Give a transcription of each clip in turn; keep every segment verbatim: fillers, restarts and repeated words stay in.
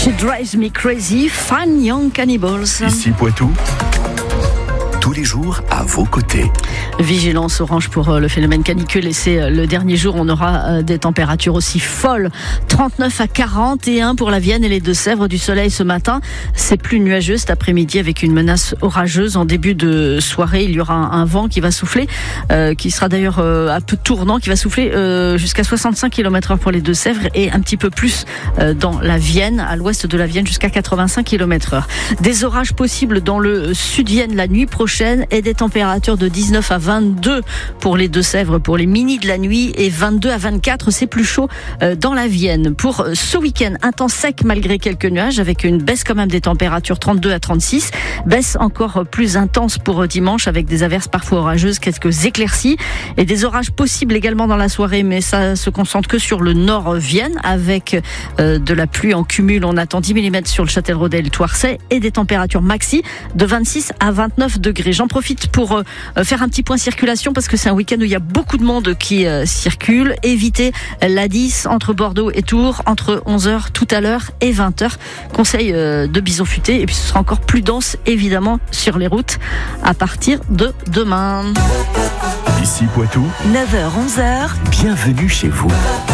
She Drives Me Crazy, Fine Young Cannibals. Ici Poitou, tous les jours à vos côtés. Vigilance orange pour le phénomène canicule et c'est le dernier jour. On aura des températures aussi folles. trente-neuf à quarante et un pour la Vienne et les Deux-Sèvres. Du soleil ce matin. C'est plus nuageux cet après-midi avec une menace orageuse. En début de soirée, il y aura un, un vent qui va souffler, euh, qui sera d'ailleurs euh, un peu tournant, qui va souffler euh, jusqu'à soixante-cinq kilomètres heure pour les Deux-Sèvres et un petit peu plus euh, dans la Vienne, à l'ouest de la Vienne, jusqu'à quatre-vingt-cinq kilomètres heure. Des orages possibles dans le sud-Vienne la nuit prochaine et des températures de dix-neuf à vingt-deux pour les Deux-Sèvres pour les minis de la nuit et vingt-deux à vingt-quatre, c'est plus chaud dans la Vienne. Pour ce week-end, un temps sec malgré quelques nuages avec une baisse quand même des températures trente-deux à trente-six, baisse encore plus intense pour dimanche avec des averses parfois orageuses, quelques éclaircies et des orages possibles également dans la soirée, mais ça se concentre que sur le nord Vienne avec euh, de la pluie en cumul. On attend dix millimètres sur le Châtellerault et le Thouarcet et des températures maxi de vingt-six à vingt-neuf degrés. J'en profite pour euh, faire un petit point circulation parce que c'est un week-end où il y a beaucoup de monde qui euh, circule. Évitez l'A dix entre Bordeaux et Tours entre onze heures tout à l'heure et vingt heures. Conseil euh, de bison futé et puis ce sera encore plus dense évidemment sur les routes à partir de demain. Ici Poitou, neuf heures onze heures. Bienvenue chez vous.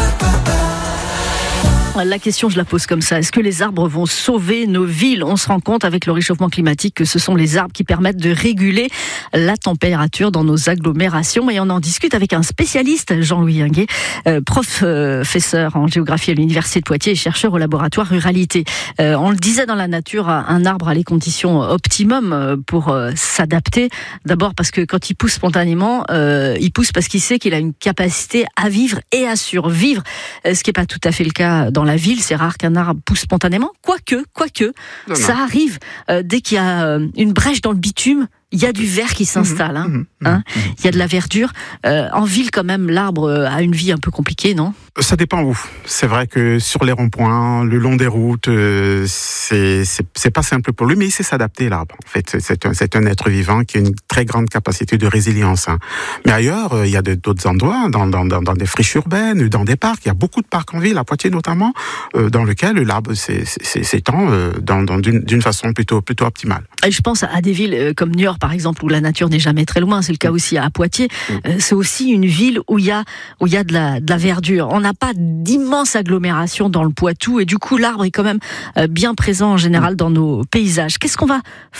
La question, je la pose comme ça. Est-ce que les arbres vont sauver nos villes ? On se rend compte avec le réchauffement climatique que ce sont les arbres qui permettent de réguler la température dans nos agglomérations. Et on en discute avec un spécialiste, Jean-Louis Hinguet, euh, professeur en géographie à l'Université de Poitiers et chercheur au laboratoire Ruralité. Euh, on le disait dans la nature, un arbre a les conditions optimum pour euh, s'adapter. D'abord parce que quand il pousse spontanément, euh, il pousse parce qu'il sait qu'il a une capacité à vivre et à survivre, ce qui n'est pas tout à fait le cas dans la ville. C'est rare qu'un arbre pousse spontanément, quoique, quoique, non, non. ça arrive euh, dès qu'il y a euh, une brèche dans le bitume. Il y a du vert qui s'installe, hein, mmh, mmh, hein. Mmh. Il y a de la verdure. Euh, en ville, quand même, l'arbre a une vie un peu compliquée, non ? Ça dépend où. C'est vrai que sur les ronds-points, le long des routes, euh, c'est, c'est c'est pas simple pour lui, mais il sait s'adapter, l'arbre. En fait, c'est un c'est un être vivant qui a une très grande capacité de résilience. Hein. Mais ailleurs, euh, il y a de, d'autres endroits, dans dans dans dans des friches urbaines, dans des parcs. Il y a beaucoup de parcs en ville, à Poitiers notamment, euh, dans lequel l'arbre s'étend euh, dans dans d'une d'une façon plutôt plutôt optimale. Et je pense à des villes euh, comme Niort, par exemple, où la nature n'est jamais très loin. C'est le cas aussi à Poitiers. Euh, c'est aussi une ville où il y a où il y a de la de la verdure. On n'a pas d'immenses agglomérations dans le Poitou et du coup l'arbre est quand même euh, bien présent en général dans nos paysages. Qu'est-ce qu'on va